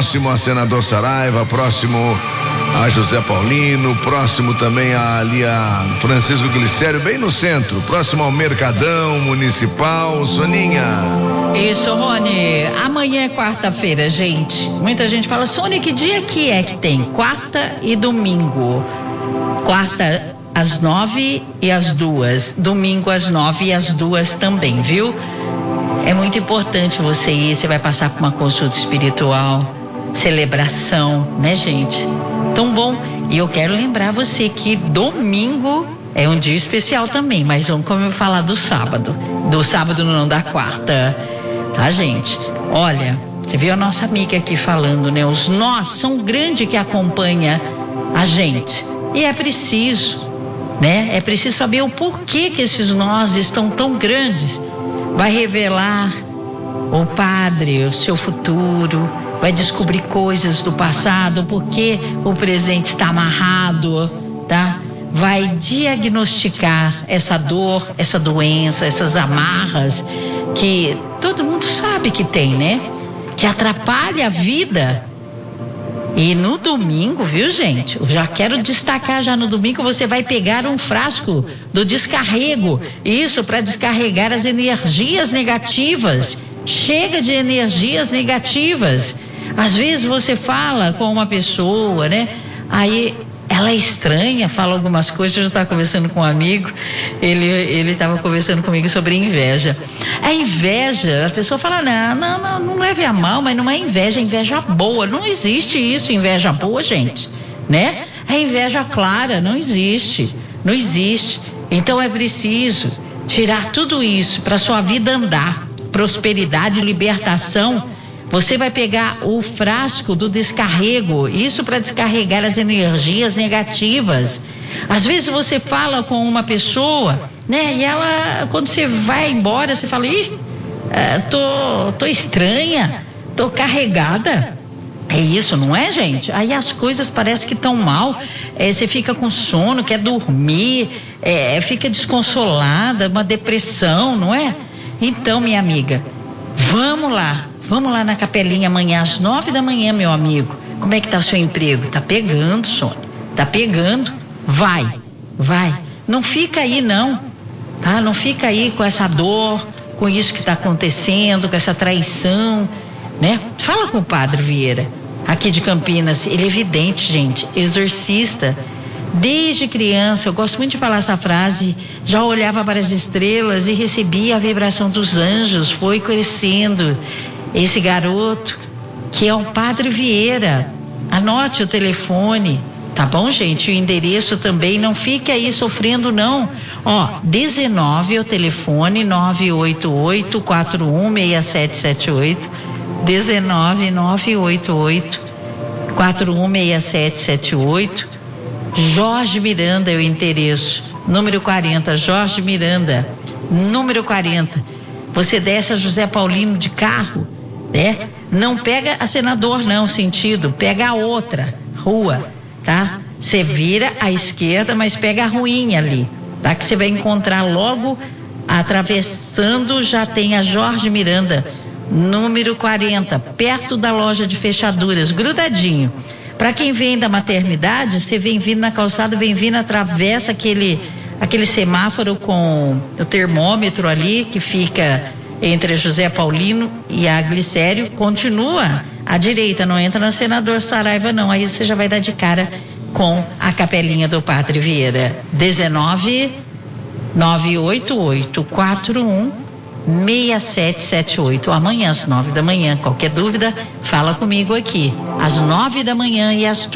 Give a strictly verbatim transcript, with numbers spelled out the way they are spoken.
próximo a senador Saraiva, próximo a José Paulino, próximo também a, ali a Francisco Glicério, bem no centro, próximo ao Mercadão Municipal. Soninha. Isso, Rony. Amanhã é quarta-feira, gente. Muita gente fala, Sônia, que dia que é que tem? Quarta e domingo. Quarta às nove e às duas. Domingo às nove e às duas também, viu? É muito importante você ir, você vai passar por uma consulta espiritual, celebração, né, gente? Tão bom. E eu quero lembrar você que domingo é um dia especial também, mas vamos falar do sábado. Do sábado não, da quarta. Tá, gente? Olha, você viu a nossa amiga aqui falando, né? Os nós são grandes que acompanha a gente. E é preciso, né? É preciso saber o porquê que esses nós estão tão grandes. Vai revelar o padre, o seu futuro, vai descobrir coisas do passado, porque o presente está amarrado, tá? Vai diagnosticar essa dor, essa doença, essas amarras que todo mundo sabe que tem, né? Que atrapalha a vida. E no domingo, viu, gente? Eu já quero destacar já no domingo, você vai pegar um frasco do descarrego. Isso para descarregar as energias negativas. Chega de energias negativas. Às vezes você fala com uma pessoa, né? Aí ela é estranha, fala algumas coisas. Eu já estava conversando com um amigo, ele ele estava conversando comigo sobre inveja. A inveja, as pessoas falam, não, não, não, não leve a mal, mas não é inveja, é inveja boa. Não existe isso, inveja boa, gente, né? A inveja clara não existe, não existe. Então é preciso tirar tudo isso para sua vida andar, prosperidade, libertação. Você vai pegar o frasco do descarrego, isso para descarregar as energias negativas. Às vezes você fala com uma pessoa, né? E ela, quando você vai embora, você fala, ih, tô, tô estranha, tô carregada. É isso, não é, gente? Aí as coisas parecem que estão mal, é, você fica com sono, quer dormir, é, fica desconsolada, uma depressão, não é? Então, minha amiga, vamos lá. Vamos lá na capelinha amanhã às nove da manhã, meu amigo. Como é que tá o seu emprego? Tá pegando, Sônia. Tá pegando? Vai, vai. Não fica aí, não. Tá? Não fica aí com essa dor, com isso que tá acontecendo, com essa traição, né? Fala com o Padre Vieira, aqui de Campinas. Ele é evidente, gente. Exorcista. Desde criança, eu gosto muito de falar essa frase, já olhava para as estrelas e recebia a vibração dos anjos, foi crescendo. Esse garoto, que é o Padre Vieira, anote o telefone, tá bom, gente? O endereço também, não fique aí sofrendo, não. Ó, dezenove é o telefone, nove oito oito, quatro um seis sete sete oito, dezenove, nove oito oito, quatro um seis sete sete oito. Jorge Miranda é o endereço, número quarenta, Jorge Miranda, número quarenta. Você desce a José Paulino de carro, né? Não pega a Senador, não, sentido, pega a outra rua, tá? Você vira à esquerda, mas pega a ruinha ali, tá? Que você vai encontrar logo atravessando, já tem a Jorge Miranda, número quarenta, perto da loja de fechaduras, grudadinho. Para quem vem da maternidade, você vem vindo na calçada, vem vindo, atravessa aquele, aquele semáforo com o termômetro ali, que fica entre José Paulino e a Glicério, continua à direita, não entra na Senador Saraiva, não. Aí você já vai dar de cara com a capelinha do Padre Vieira. dezenove, nove oito oito, quatro um seis sete sete oito. Amanhã às nove da manhã. Qualquer dúvida, fala comigo aqui. Às nove da manhã e às